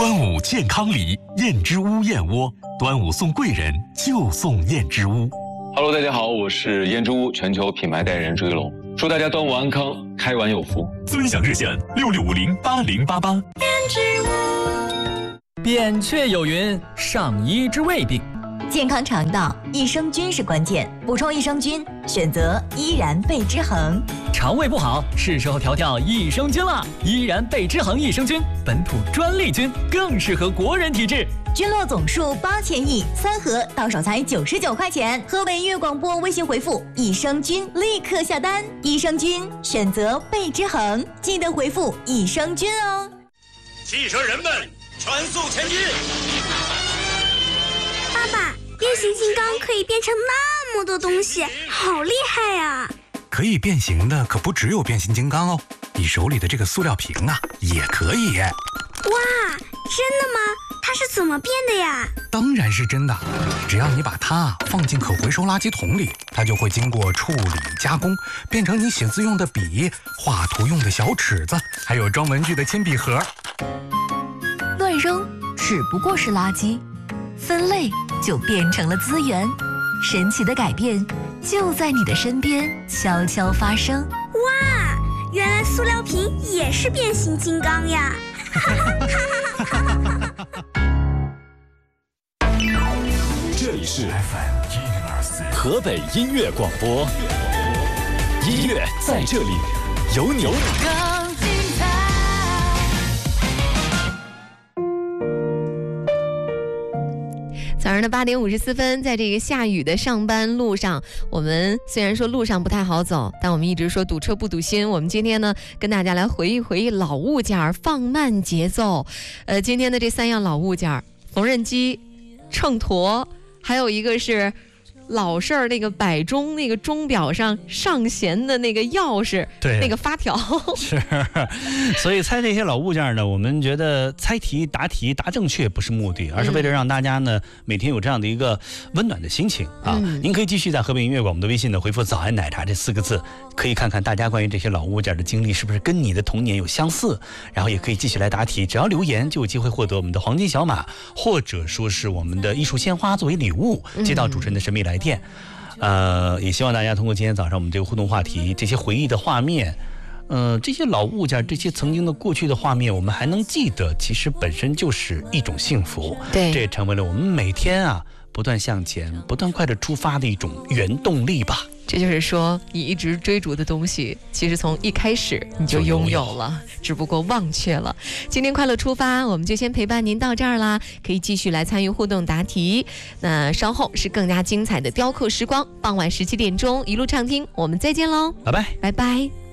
端午健康礼，燕之屋燕窝，端午送贵人就送燕之屋。 Hello， 大家好，我是燕之屋全球品牌代言人朱一龙，祝大家端午安康，开碗有福。 尊享热线66508088。 燕之屋。扁鹊有云：上医之未病。 健康肠道，益生菌是关键，补充益生菌，选择依然贝之恒。 肠胃不好，是时候调调益生菌了。依然贝之恒益生菌，本土专利菌，更适合国人体质。 菌落总数8000亿，3盒到手才99块钱。河北音乐广播微信回复益生菌，立刻下单。益生菌选择贝之恒，记得回复益生菌哦。 汽车人们，全速前进！ 爸爸，变形金刚可以变成那么多东西，好厉害呀！ 可以变形的可不只有变形金刚哦，你手里的这个塑料瓶啊，也可以。 哇，真的吗？它是怎么变的呀？ 当然是真的，只要你把它放进可回收垃圾桶里，它就会经过处理加工，变成你写字用的笔、画图用的小尺子，还有装文具的铅笔盒。 乱扔只不过是垃圾，分类就变成了资源。神奇的改变就在你的身边悄悄发生。 哇，原来塑料瓶也是变形金刚呀！ 这里是 FM 河北音乐广播，音乐在这里，有你。 早上的8点54分，在这个下雨的上班路上，我们虽然说路上不太好走，但我们一直说堵车不堵心。我们今天呢，跟大家来回忆老物件，放慢节奏。今天的这3样老物件，缝纫机、秤砣，还有一个是老式儿那个摆钟，那个钟表上上弦的那个钥匙，对，那个发条。 是，所以猜这些老物件呢，我们觉得猜题答正确不是目的，而是为了让大家呢每天有这样的一个温暖的心情啊。您可以继续在河北音乐广播的微信呢回复"早安奶茶"这4个字，可以看看大家关于这些老物件的经历是不是跟你的童年有相似，然后也可以继续来答题，只要留言就有机会获得我们的黄金小马，或者说是我们的艺术鲜花作为礼物，接到主持人的神秘来电。也希望大家通过今天早上我们这个互动话题，这些回忆的画面，这些老物件，这些曾经的过去的画面，我们还能记得，其实本身就是一种幸福。对，这也成为了我们每天啊不断向前、不断快的出发的一种原动力吧。 这就是说，你一直追逐的东西，其实从一开始你就拥有了，只不过忘却了。今天快乐出发，我们就先陪伴您到这儿啦，可以继续来参与互动答题。那稍后是更加精彩的雕刻时光，傍晚17点钟一路畅听，我们再见喽， 拜拜， 拜拜。